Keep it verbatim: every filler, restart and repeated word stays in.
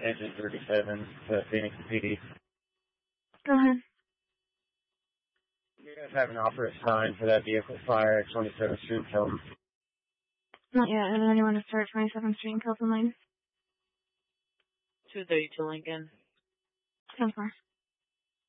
Engine thirty-seven to Phoenix P D. Go ahead. You guys have an offer assigned for that vehicle fire at twenty-seventh Street in Kelton? Not yet. Is anyone to start twenty-seventh Street in Kelton Lane? two thirty-two Lincoln. ten four.